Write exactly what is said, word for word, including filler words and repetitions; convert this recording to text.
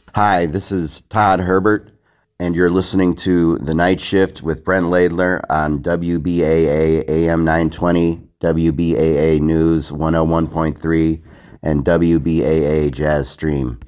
Hi, this is Todd Herbert, and you're listening to The Night Shift with Brent Laidler on W B A A A M nine twenty, W B A A News one oh one point three, and W B A A Jazz Stream.